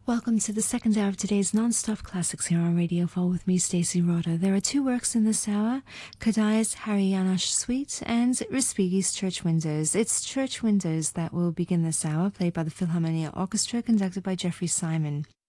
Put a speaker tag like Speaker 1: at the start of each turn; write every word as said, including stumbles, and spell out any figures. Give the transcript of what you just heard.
Speaker 1: Welcome to the second hour of today's non-stop classics here on Radio four with me, Stacey Rhoda. There are two works in this hour, Kodály's Harry János Suite and Respighi's Church Windows. It's Church Windows that will begin this hour, played by the Philharmonia Orchestra, conducted by Jeffrey Simon.